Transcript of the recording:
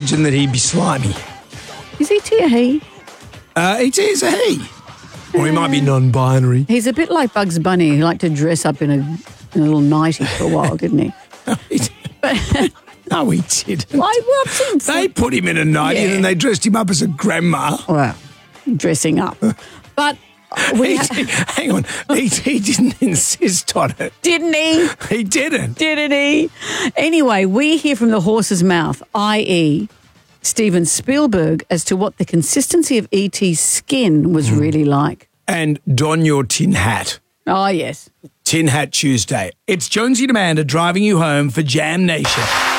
imagine that he'd be slimy. Is E.T. a he? E.T. is a he. Or he might be non-binary. He's a bit like Bugs Bunny. He liked to dress up in a little nightie for a while, didn't he? No, he didn't. I've seen They put him in a nightie and they dressed him up as a grandma. Well, dressing up. But hang on, E.T. didn't insist on it. Didn't he? He didn't. Didn't he? Anyway, we hear from the horse's mouth, i.e. Steven Spielberg, as to what the consistency of E.T.'s skin was really like. And don your tin hat. Oh, yes. Tin Hat Tuesday. It's Jonesy and Amanda driving you home for Jam Nation.